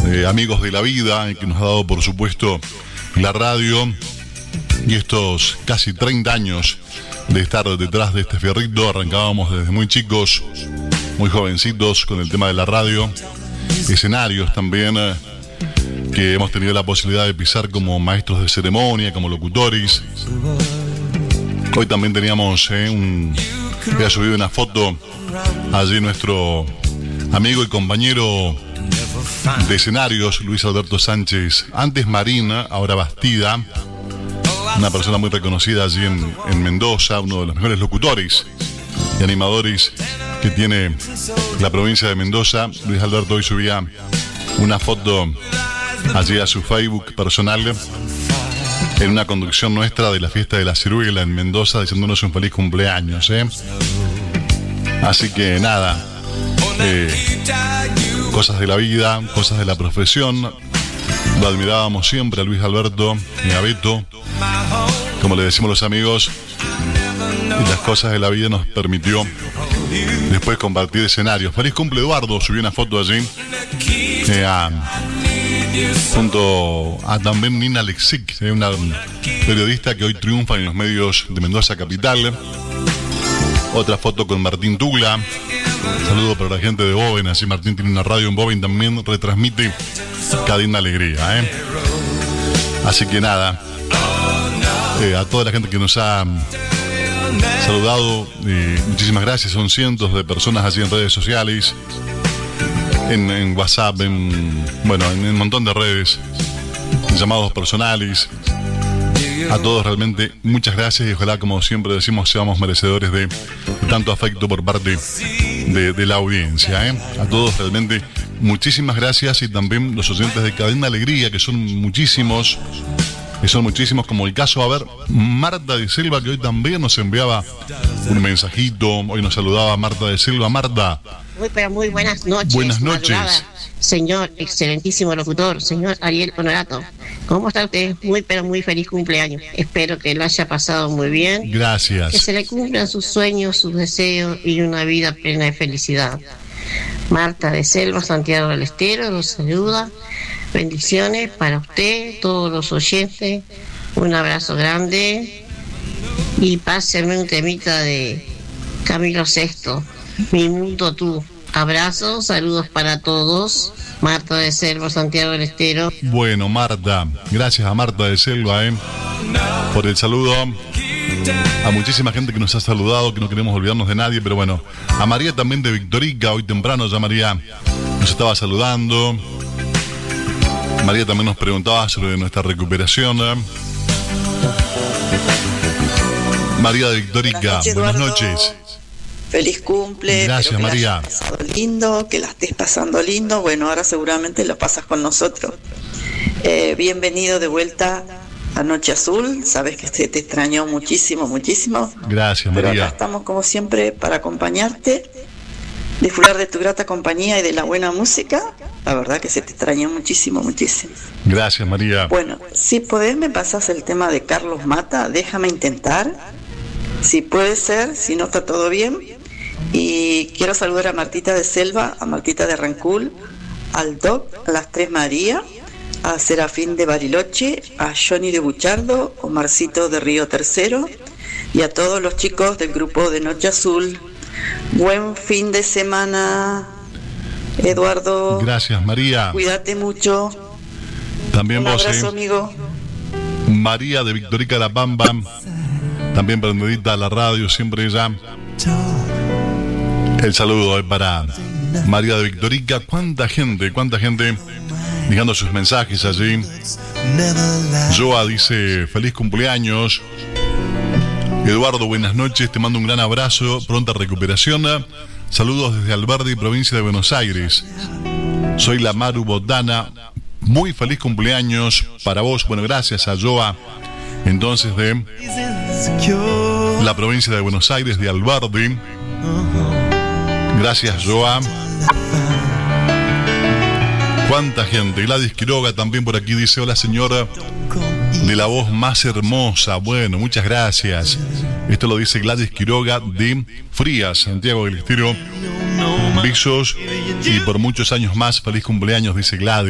amigos de la vida, que nos ha dado, por supuesto, la radio y estos casi 30 años de estar detrás de este fierrito. Arrancábamos desde muy chicos, muy jovencitos, con el tema de la radio. Escenarios también que hemos tenido la posibilidad de pisar como maestros de ceremonia, como locutores. Hoy también teníamos había subido una foto allí nuestro amigo y compañero de escenarios, Luis Alberto Sánchez, antes Marina, ahora Bastida, una persona muy reconocida allí en Mendoza, uno de los mejores locutores y animadores que tiene la provincia de Mendoza. Luis Alberto hoy subía una foto allí a su Facebook personal en una conducción nuestra de la fiesta de la ciruela en Mendoza, diciéndonos un feliz cumpleaños, Así que nada, cosas de la vida, cosas de la profesión. Lo admirábamos siempre a Luis Alberto y a Beto, como le decimos los amigos, y las cosas de la vida nos permitió después compartir escenarios. Feliz cumple, Eduardo, subió una foto allí junto a también Nina Alexic, una periodista que hoy triunfa en los medios de Mendoza capital. Otra foto con Martín Tugla. Saludo para la gente de Boven, así Martín tiene una radio en Boven, también retransmite Cadena Alegría, Así que nada, a toda la gente que nos ha saludado, muchísimas gracias. Son cientos de personas así en redes sociales, en WhatsApp, en un montón de redes, en llamados personales. A todos realmente muchas gracias y ojalá, como siempre decimos, seamos merecedores de tanto afecto por parte de la audiencia, A todos realmente muchísimas gracias, y también los oyentes de Cadena Alegría, que son muchísimos, como el caso, Marta de Silva, que hoy también nos enviaba un mensajito. Hoy nos saludaba Marta de Silva. Marta, muy buenas noches. Buenas noches. Madrugada. Señor excelentísimo locutor, señor Ariel Honorato, ¿cómo está usted? Muy feliz cumpleaños. Espero que lo haya pasado muy bien. Gracias. Que se le cumplan sus sueños, sus deseos y una vida plena de felicidad. Marta de Selva, Santiago del Estero, los saluda. Bendiciones para usted, todos los oyentes. Un abrazo grande. Y pásenme un temita de Camilo VI, Mi Mundo Tú. Abrazos, saludos para todos. Marta de Selva, Santiago del Estero. Bueno, Marta, gracias a Marta de Selva por el saludo. A muchísima gente que nos ha saludado, que no queremos olvidarnos de nadie, pero bueno, a María también de Victorica, hoy temprano ya María nos estaba saludando. María también nos preguntaba sobre nuestra recuperación. María de Victorica, buenas noches. Feliz cumple. Gracias, María. Que la hayas pasado lindo, que la estés pasando lindo. Bueno, ahora seguramente lo pasas con nosotros. Bienvenido de vuelta a Noche Azul. Sabes que te extrañó muchísimo. Gracias, María. María. Acá estamos como siempre para acompañarte, disfrutar de tu grata compañía y de la buena música. La verdad que se te extrañó muchísimo. Gracias, María. Bueno, si podés me pasas el tema de Carlos Mata, Déjame Intentar. Si puede ser, si no está todo bien. Y quiero saludar a Martita de Selva, a Martita de Rancul, al Doc, a las Tres María, a Serafín de Bariloche, a Johnny de Buchardo, Omarcito de Río Tercero y a todos los chicos del grupo de Noche Azul. Buen fin de semana, Eduardo. Gracias, María. Cuídate mucho. También un vos, abrazo, amigo. María de Victorica La Pampa, también prendidita a la radio, siempre ella. El saludo para María de Victorica. Cuánta gente dejando sus mensajes allí. Joa dice feliz cumpleaños. Eduardo, buenas noches, te mando un gran abrazo, pronta recuperación. Saludos desde Alberdi, provincia de Buenos Aires. Soy la Maru Botana. Muy feliz cumpleaños para vos. Bueno, gracias a Joa, entonces, de la provincia de Buenos Aires, de Alberdi. Gracias, Joa. Cuánta gente. Gladys Quiroga también por aquí dice: hola, señora de la voz más hermosa. Bueno, muchas gracias. Esto lo dice Gladys Quiroga de Frías, Santiago del Estero. Besos y por muchos años más. Feliz cumpleaños, dice Gladys.